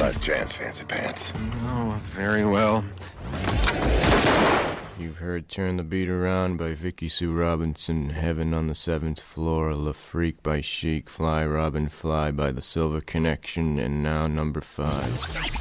Last chance, Fancy Pants. Oh, very well. You've heard Turn the Beat Around by Vicky Sue Robinson, Heaven on the Seventh Floor, La Freak by Chic, Fly Robin Fly by The Silver Connection, and now number 5.